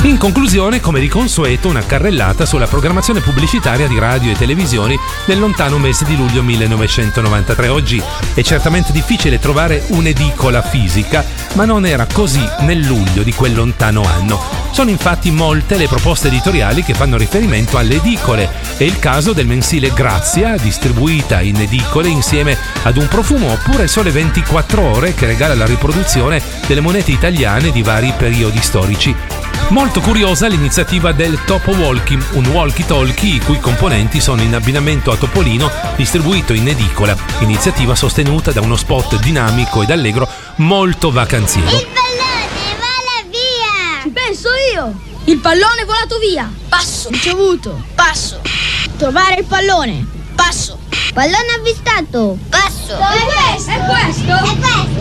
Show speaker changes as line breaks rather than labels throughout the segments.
In conclusione, come di consueto, una carrellata sulla programmazione pubblicitaria di radio e televisioni nel lontano mese di luglio 1993. Oggi è certamente difficile trovare un'edicola fisica, ma non era così nel luglio di quel lontano anno. Sono infatti molte le proposte editoriali che fanno riferimento alle edicole. È il caso del mensile Grazia, distribuita in edicole insieme ad un profumo, oppure Sole 24 Ore, che regala la riproduzione delle monete italiane di vari periodi storici. Molto curiosa l'iniziativa del Topo Walkie, un walkie-talkie i cui componenti sono in abbinamento a Topolino, distribuito in edicola, iniziativa sostenuta da uno spot dinamico ed allegro molto vacanziero.
Il pallone vola via!
Ci penso io! Il pallone è volato via!
Passo!
Ricevuto!
Passo!
Trovare il pallone!
Passo!
Pallone avvistato!
Passo!
È questo!
È questo!
È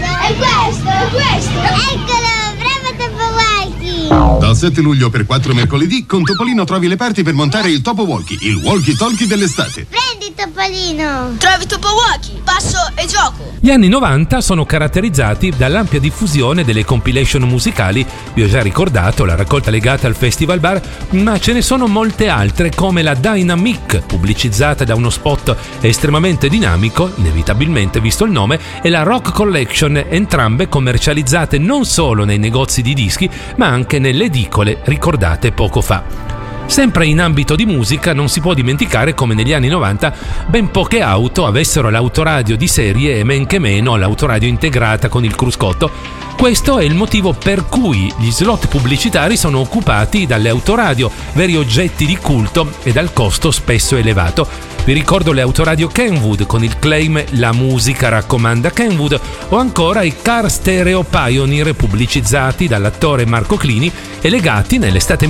questo! È questo!
Eccolo! Bravo Topo Walkie!
Dal 7 luglio per 4 mercoledì con Topolino trovi le parti per montare il Topo Walkie, il walkie-talkie dell'estate.
Prendi Topolino!
Trovi Topo Walkie! Passo e gioco!
Gli anni 90 sono caratterizzati dall'ampia diffusione delle compilation musicali. Vi ho già ricordato la raccolta legata al Festival Bar, ma ce ne sono molte altre, come la Dynamic, pubblicizzata da uno spot estremamente dinamico, inevitabilmente visto il nome, e la Rock Collection, entrambe commercializzate non solo nei negozi di dischi, ma anche nelle edicole ricordate poco fa. Sempre in ambito di musica non si può dimenticare come negli anni 90 ben poche auto avessero l'autoradio di serie e men che meno l'autoradio integrata con il cruscotto. Questo è il motivo per cui gli slot pubblicitari sono occupati dalle autoradio, veri oggetti di culto e dal costo spesso elevato. Vi ricordo le autoradio Kenwood con il claim "La musica raccomanda Kenwood", o ancora i car stereo Pioneer pubblicizzati dall'attore Marco Clini e legati nell'estate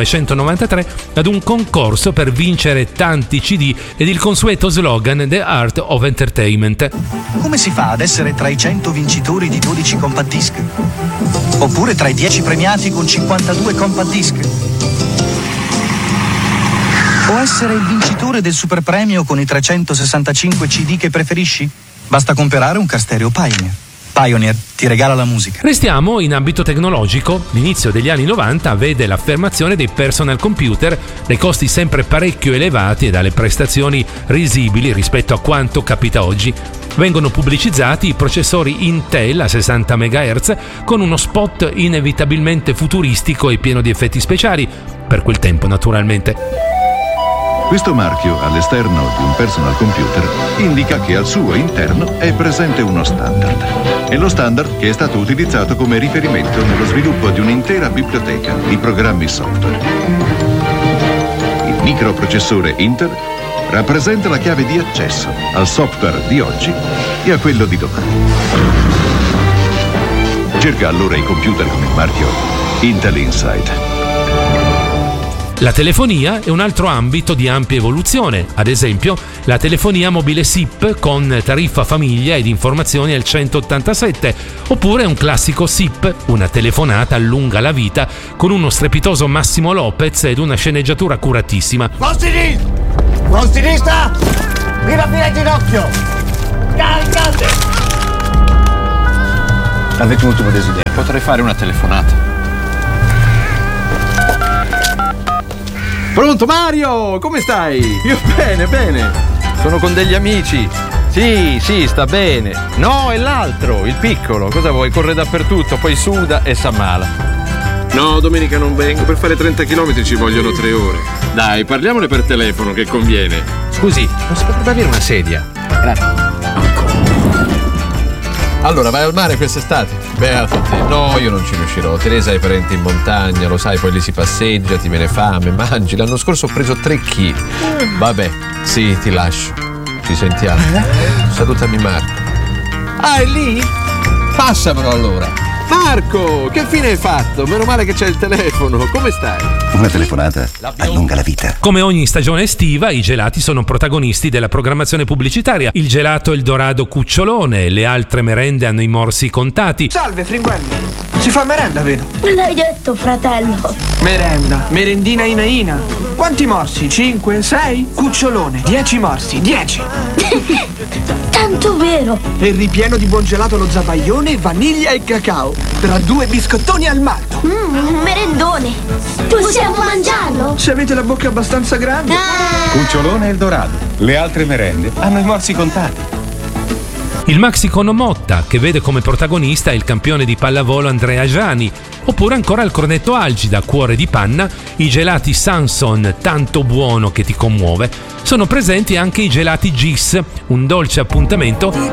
1993 ad un concorso per vincere tanti CD ed il consueto slogan The Art of Entertainment.
Come si fa ad essere tra i 100 vincitori di 12 compact disc? Oppure tra i 10 premiati con 52 compact disc? O essere il vincitore del super premio con i 365 CD che preferisci? Basta comprare un car stereo Pioneer. Pioneer ti regala la musica.
Restiamo in ambito tecnologico. L'inizio degli anni 90 vede l'affermazione dei personal computer, dai costi sempre parecchio elevati e dalle prestazioni risibili rispetto a quanto capita oggi. Vengono pubblicizzati i processori Intel a 60 MHz con uno spot inevitabilmente futuristico e pieno di effetti speciali, per quel tempo naturalmente.
Questo marchio all'esterno di un personal computer indica che al suo interno è presente uno standard. È lo standard che è stato utilizzato come riferimento nello sviluppo di un'intera biblioteca di programmi software. Il microprocessore Intel rappresenta la chiave di accesso al software di oggi e a quello di domani. Cerca allora i computer con il marchio Intel Inside.
La telefonia è un altro ambito di ampia evoluzione, ad esempio la telefonia mobile SIP con tariffa famiglia ed informazioni al 187, oppure un classico SIP, una telefonata allunga la vita con uno strepitoso Massimo Lopez ed una sceneggiatura curatissima.
Con sinistra, mira fino al ginocchio, caricate!
Avete un ultimo desiderio? Potrei fare una telefonata.
Pronto Mario, come stai? Io bene. Sono con degli amici. Sì, sta bene. No, è l'altro, il piccolo. Cosa vuoi? Corre dappertutto, poi suda e s'ammala.
No, domenica non vengo. Per fare 30 km ci vogliono 3 ore. Dai, parliamone per telefono che conviene.
Scusi, non si potrebbe avere una sedia? Grazie. Allora, vai al mare quest'estate? Beato te. No, io non ci riuscirò. Teresa ha i parenti in montagna, lo sai, poi lì si passeggia, ti viene fame, mangi. L'anno scorso ho preso 3 kg. Vabbè, sì, ti lascio. Ci sentiamo. Salutami Marco. Ah, è lì? Passamelo allora. Marco, che fine hai fatto? Meno male che c'è il telefono. Come stai?
Una telefonata allunga la vita.
Come ogni stagione estiva, i gelati sono protagonisti della programmazione pubblicitaria. Il gelato Eldorado Cucciolone, le altre merende hanno i morsi contati.
Salve, fringuello. Si fa merenda, vedo.
L'hai detto, fratello.
Merenda, merendina Inaina. Quanti morsi? 5, 6? Cucciolone, 10 morsi, 10.
Tanto vero.
E ripieno di buon gelato allo zabaione, vaniglia e cacao. Tra 2 biscottoni al malto.
Un merendone. Tu Possiamo mangiarlo?
Se avete la bocca abbastanza grande.
Cucciolone Eldorado. Le altre merende hanno i morsi contati.
Il Maxicono Motta, che vede come protagonista il campione di pallavolo Andrea Giani, oppure ancora il cornetto Algida, cuore di panna, i gelati Samson, tanto buono che ti commuove. Sono presenti anche i gelati Gis, un dolce appuntamento